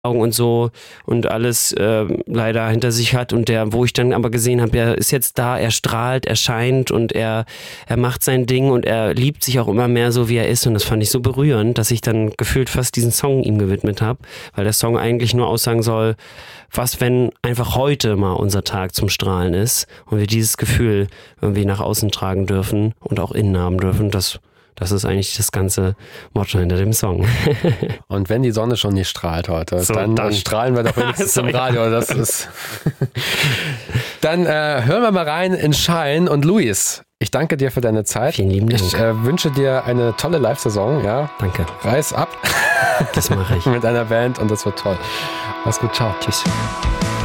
Augen und so und alles leider hinter sich hat und wo ich dann aber gesehen habe, er ist jetzt da, er strahlt, er scheint und er macht sein Ding und er liebt sich auch immer mehr so, wie er ist und das fand ich so berührend, dass ich dann gefühlt fast diesen Song ihm gewidmet habe, weil der Song eigentlich nur aussagen soll, was wenn einfach heute mal unser Tag zum Strahlen ist und wir dieses Gefühl irgendwie nach außen tragen dürfen und auch innen haben dürfen, das ist eigentlich das ganze Motto hinter dem Song. Und wenn die Sonne schon nicht strahlt heute, so, dann strahlen wir doch wenigstens im Radio. Das ist dann hören wir mal rein in Shine. Und Luis, ich danke dir für deine Zeit. Vielen lieben Dank. Ich wünsche dir eine tolle Live-Saison. Ja? Danke. Reiß ab. Das mache ich. Mit deiner Band und das wird toll. Mach's gut, ciao. Tschüss.